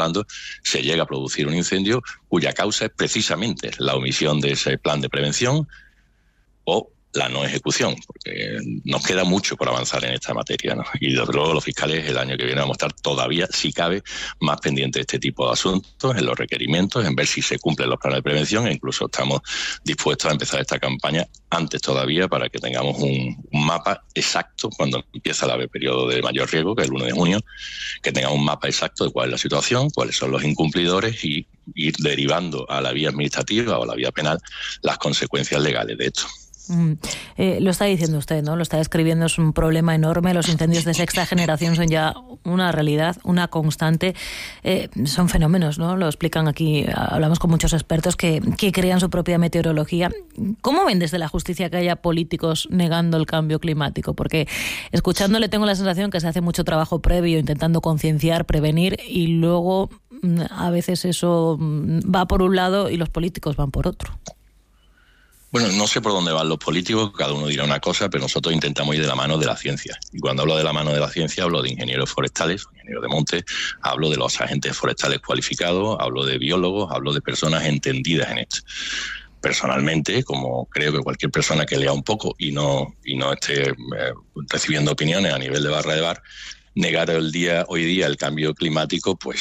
trabajando, se llega a producir un incendio cuya causa es precisamente la omisión de ese plan de prevención o la no ejecución, porque nos queda mucho por avanzar en esta materia, ¿no? Y desde luego los fiscales el año que viene vamos a estar todavía, si cabe, más pendientes de este tipo de asuntos, en los requerimientos, en ver si se cumplen los planes de prevención, e incluso estamos dispuestos a empezar esta campaña antes todavía para que tengamos un mapa exacto cuando empieza el periodo de mayor riesgo, que es el 1 de junio, que tengamos un mapa exacto de cuál es la situación, cuáles son los incumplidores y ir derivando a la vía administrativa o a la vía penal las consecuencias legales de esto. Lo está diciendo usted, ¿no? Lo está describiendo, es un problema enorme. Los incendios de sexta generación son ya una realidad, una constante. Son fenómenos, ¿no? Lo explican aquí. Hablamos con muchos expertos que crean su propia meteorología. ¿Cómo ven desde la justicia que haya políticos negando el cambio climático? Porque escuchándole tengo la sensación que se hace mucho trabajo previo intentando concienciar, prevenir, y luego a veces eso va por un lado y los políticos van por otro. Bueno, no sé por dónde van los políticos, cada uno dirá una cosa, pero nosotros intentamos ir de la mano de la ciencia. Y cuando hablo de la mano de la ciencia, hablo de ingenieros forestales, ingenieros de monte, hablo de los agentes forestales cualificados, hablo de biólogos, hablo de personas entendidas en esto. Personalmente, como creo que cualquier persona que lea un poco y no esté recibiendo opiniones a nivel de barra de bar, negar hoy día el cambio climático, pues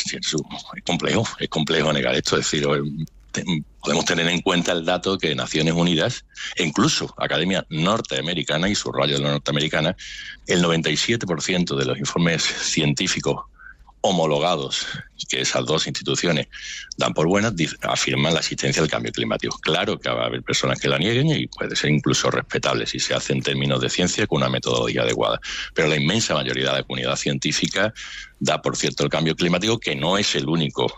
es complejo negar esto. Es decir, podemos tener en cuenta el dato que Naciones Unidas, e incluso Academia Norteamericana y su rayo de la norteamericana, el 97% de los informes científicos homologados que esas dos instituciones dan por buenas afirman la existencia del cambio climático. Claro que va a haber personas que la nieguen y puede ser incluso respetable si se hace en términos de ciencia con una metodología adecuada, pero la inmensa mayoría de la comunidad científica da por cierto el cambio climático, que no es el único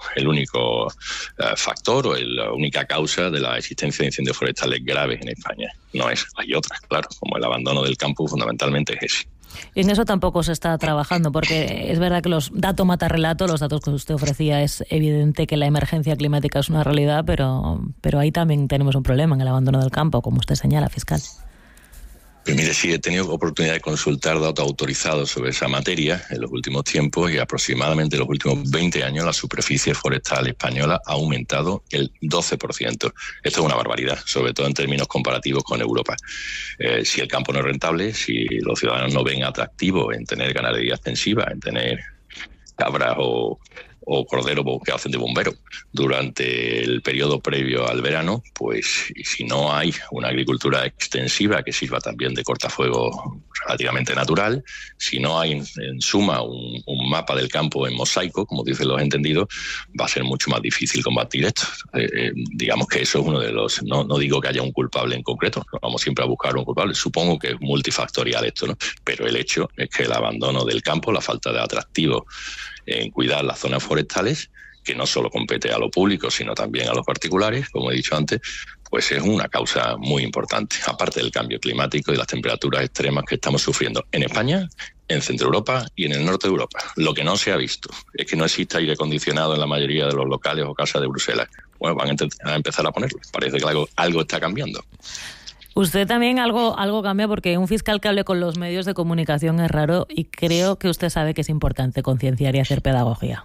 factor o la única causa de la existencia de incendios forestales graves en España. No es, hay otras, claro, como el abandono del campo fundamentalmente es ese. En eso tampoco se está trabajando, porque es verdad que los datos mata relato, los datos que usted ofrecía, es evidente que la emergencia climática es una realidad, pero ahí también tenemos un problema en el abandono del campo, como usted señala, fiscal. Pues mire, sí, he tenido oportunidad de consultar datos autorizados sobre esa materia en los últimos tiempos y aproximadamente en los últimos 20 años la superficie forestal española ha aumentado el 12%. Esto es una barbaridad, sobre todo en términos comparativos con Europa. Si el campo no es rentable, si los ciudadanos no ven atractivo en tener ganadería extensiva, en tener cabras o corderos que hacen de bombero durante el periodo previo al verano, pues si no hay una agricultura extensiva que sirva también de cortafuego relativamente natural, si no hay en suma un mapa del campo en mosaico, como dicen los entendidos, va a ser mucho más difícil combatir esto. Digamos que eso es uno de los... No digo que haya un culpable en concreto, no vamos siempre a buscar un culpable, supongo que es multifactorial esto, ¿no? Pero el hecho es que el abandono del campo, la falta de atractivo en cuidar las zonas forestales, que no solo compete a lo público, sino también a los particulares, como he dicho antes, pues es una causa muy importante, aparte del cambio climático y las temperaturas extremas que estamos sufriendo en España, en Centro Europa y en el norte de Europa. Lo que no se ha visto es que no existe aire acondicionado en la mayoría de los locales o casas de Bruselas. Bueno, van a empezar a ponerlo. Parece que algo está cambiando. Usted también algo cambia, porque un fiscal que hable con los medios de comunicación es raro, y creo que usted sabe que es importante concienciar y hacer pedagogía.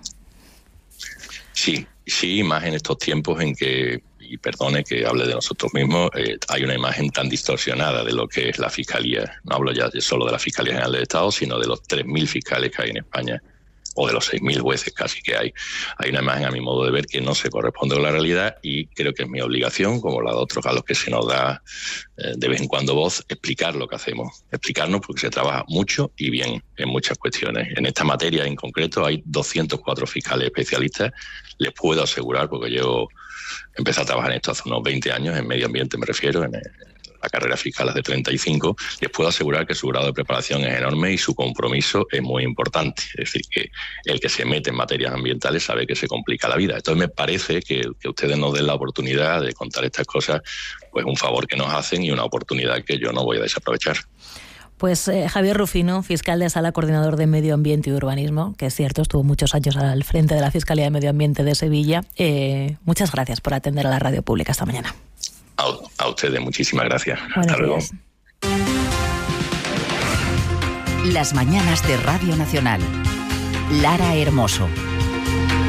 Sí, más en estos tiempos en que, y perdone que hable de nosotros mismos, hay una imagen tan distorsionada de lo que es la Fiscalía. No hablo ya solo de la Fiscalía General del Estado, sino de los 3.000 fiscales que hay en España, o de los 6.000 jueces casi que hay. Hay una imagen, a mi modo de ver, que no se corresponde con la realidad, y creo que es mi obligación, como la de otros a los que se nos da de vez en cuando voz, explicar lo que hacemos. Explicarnos, porque se trabaja mucho y bien en muchas cuestiones. En esta materia en concreto hay 204 fiscales especialistas. Les puedo asegurar, porque empecé a trabajar en esto hace unos 20 años, en medio ambiente me refiero, en la carrera fiscal es de 35, les puedo asegurar que su grado de preparación es enorme y su compromiso es muy importante. Es decir, que el que se mete en materias ambientales sabe que se complica la vida. Entonces me parece que ustedes nos den la oportunidad de contar estas cosas, pues un favor que nos hacen y una oportunidad que yo no voy a desaprovechar. Pues Javier Rufino, fiscal de Sala, coordinador de Medio Ambiente y Urbanismo, que es cierto, estuvo muchos años al frente de la Fiscalía de Medio Ambiente de Sevilla. Muchas gracias por atender a la radio pública esta mañana. A ustedes, muchísimas gracias. Buenos Hasta luego. días. Las mañanas de Radio Nacional. Lara Hermoso.